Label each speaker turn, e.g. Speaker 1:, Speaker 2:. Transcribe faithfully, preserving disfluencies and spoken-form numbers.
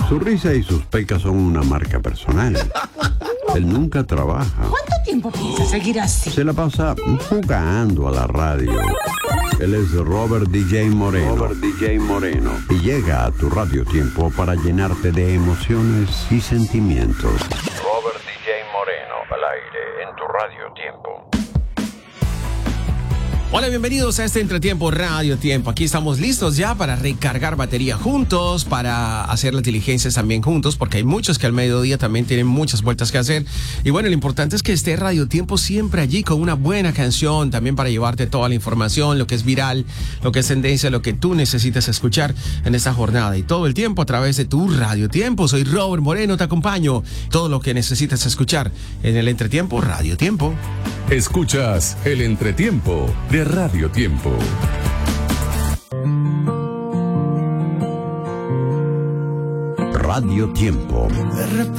Speaker 1: Su risa y sus pecas son una marca personal. Él nunca trabaja.
Speaker 2: ¿Cuánto tiempo piensa seguir así?
Speaker 1: Se la pasa jugando a la radio. Él es Robert D J Moreno. Robert D J Moreno. Y llega a tu Radio Tiempo para llenarte de emociones y sentimientos. Robert D J Moreno, al aire en tu Radio Tiempo.
Speaker 3: Hola, bienvenidos a este Entretiempo Radio Tiempo. Aquí estamos listos ya para recargar batería juntos, para hacer las diligencias también juntos, porque hay muchos que al mediodía también tienen muchas vueltas que hacer. Y bueno, lo importante es que esté Radio Tiempo siempre allí con una buena canción, también para llevarte toda la información, lo que es viral, lo que es tendencia, lo que tú necesitas escuchar en esta jornada. Y todo el tiempo a través de tu Radio Tiempo. Soy Robert Moreno, te acompaño. Todo lo que necesitas escuchar en el Entretiempo Radio Tiempo.
Speaker 4: Escuchas el Entretiempo de Radio Tiempo.
Speaker 1: Radio Tiempo.
Speaker 5: De repente